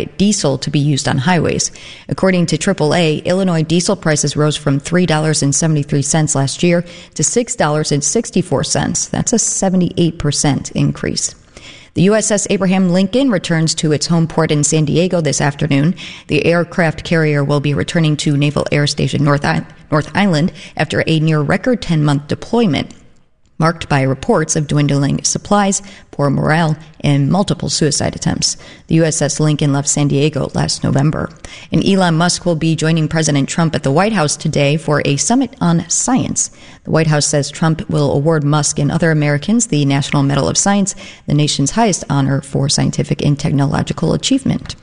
diesel to be used on highways. According to AAA, Illinois diesel prices rose from $3.73 last year to $6.64. That's a 78% increase. The USS Abraham Lincoln returns to its home port in San Diego this afternoon. The aircraft carrier will be returning to Naval Air Station North Island after a near-record 10-month deployment, marked by reports of dwindling supplies, poor morale, and multiple suicide attempts. The USS Lincoln left San Diego last November. And Elon Musk will be joining President Trump at the White House today for a summit on science. The White House says Trump will award Musk and other Americans the National Medal of Science, the nation's highest honor for scientific and technological achievement.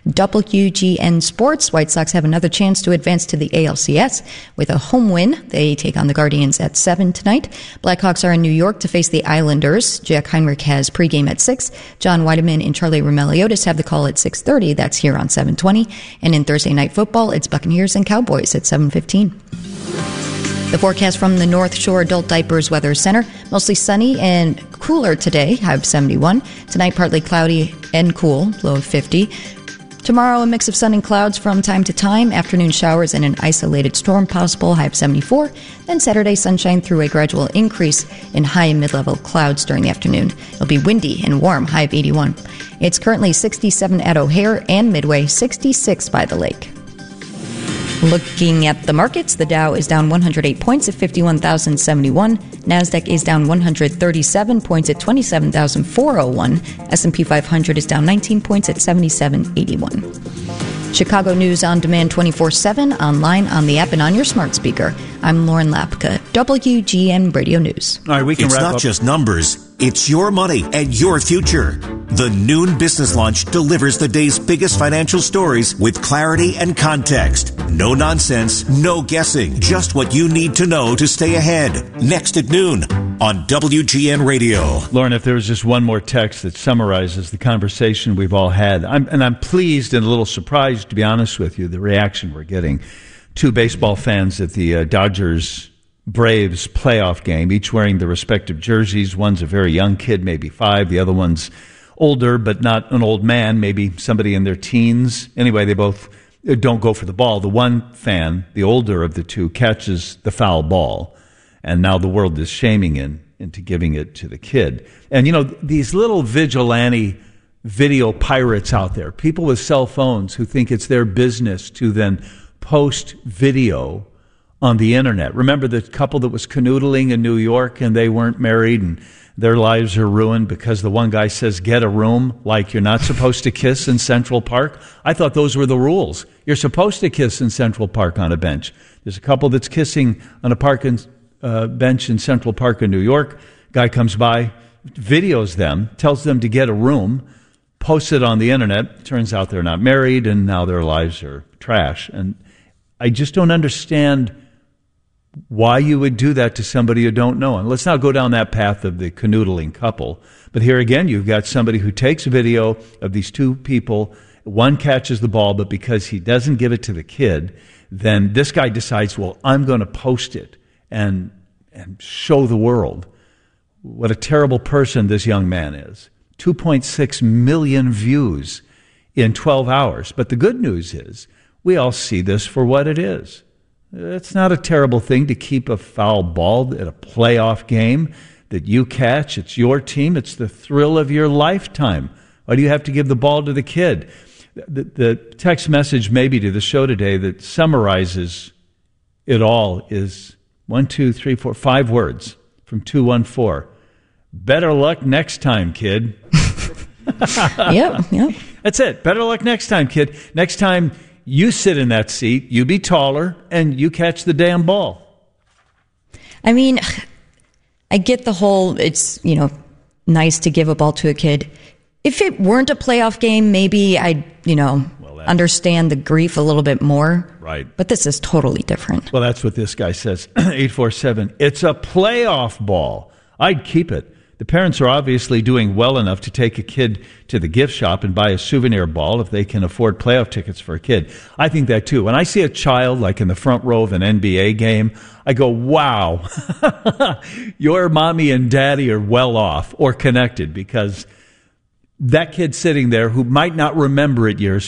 WGN Sports, White Sox have another chance to advance to the ALCS with a home win. They take on the Guardians at 7 tonight. Blackhawks are in New York to face the Islanders. Jack Heinrich has pregame at 6. John Weideman and Charlie Roumeliotis have the call at 6:30. That's here on 720. And in Thursday Night Football, it's Buccaneers and Cowboys at 7:15. The forecast from the North Shore Adult Diapers Weather Center. Mostly sunny and cooler today, high of 71. Tonight, partly cloudy and cool, low of 50. Tomorrow, a mix of sun and clouds from time to time. Afternoon showers and an isolated storm possible, high of 74. Then Saturday, sunshine through a gradual increase in high and mid-level clouds during the afternoon. It'll be windy and warm, high of 81. It's currently 67 at O'Hare and Midway, 66 by the lake. Looking at the markets, the Dow is down 108 points at 51,071. NASDAQ is down 137 points at 27,401. S&P 500 is down 19 points at 7781. Chicago News on demand 24/7, online, on the app, and on your smart speaker. I'm Lauren Lapka, WGN Radio News. All right, it's not just numbers. It's your money and your future. The Noon Business Lunch delivers the day's biggest financial stories with clarity and context. No nonsense, no guessing. Just what you need to know to stay ahead. Next at noon on WGN Radio. Lauren, if there was just one more text that summarizes the conversation we've all had, I'm pleased and a little surprised, to be honest with you, the reaction we're getting. Two baseball fans at the Dodgers-Braves playoff game, each wearing the respective jerseys. One's a very young kid, maybe 5. The other one's older, but not an old man, maybe somebody in their teens. Anyway, they both don't go for the ball. The one fan, the older of the two, catches the foul ball. And now the world is shaming into giving it to the kid. And, you know, these little vigilante video pirates out there, people with cell phones who think it's their business to then post video on the internet. Remember the couple that was canoodling in New York and they weren't married and their lives are ruined because the one guy says, get a room, like you're not supposed to kiss in Central Park? I thought those were the rules. You're supposed to kiss in Central Park on a bench. There's a couple that's kissing on a bench in Central Park in New York. Guy comes by, videos them, tells them to get a room, posts it on the internet. Turns out they're not married and now their lives are trash. And I just don't understand why you would do that to somebody you don't know. And let's not go down that path of the canoodling couple. But here again, you've got somebody who takes a video of these two people. One catches the ball, but because he doesn't give it to the kid, then this guy decides, well, I'm going to post it and show the world what a terrible person this young man is. 2.6 million views in 12 hours. But the good news is we all see this for what it is. It's not a terrible thing to keep a foul ball at a playoff game that you catch. It's your team. It's the thrill of your lifetime. Why do you have to give the ball to the kid? The text message maybe to the show today that summarizes it all is 5 words from 214. Better luck next time, kid. Yep. That's it. Better luck next time, kid. Next time you sit in that seat, you be taller, and you catch the damn ball. I mean, I get the whole, it's, nice to give a ball to a kid. If it weren't a playoff game, maybe I'd, understand the grief a little bit more. Right. But this is totally different. Well, that's what this guy says. 847. It's a playoff ball. I'd keep it. The parents are obviously doing well enough to take a kid to the gift shop and buy a souvenir ball if they can afford playoff tickets for a kid. I think that too. When I see a child like in the front row of an NBA game, I go, wow, your mommy and daddy are well off or connected, because that kid sitting there who might not remember it years